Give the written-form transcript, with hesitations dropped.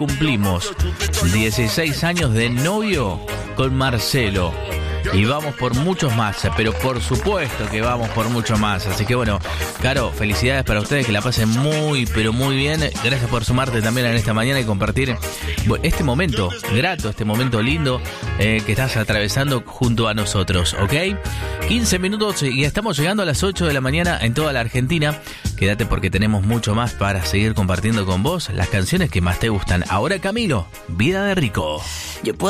Cumplimos 16 años de novio con Marcelo. Y vamos por muchos más, pero por supuesto que vamos por mucho más. Así que bueno, Caro, felicidades para ustedes, que la pasen muy, pero muy bien. Gracias por sumarte también en esta mañana y compartir este momento grato, este momento lindo que estás atravesando junto a nosotros, ¿ok? 15 minutos y estamos llegando a las 8 de la mañana en toda la Argentina. Quédate porque tenemos mucho más para seguir compartiendo con vos las canciones que más te gustan. Ahora Camilo, Vida de Rico.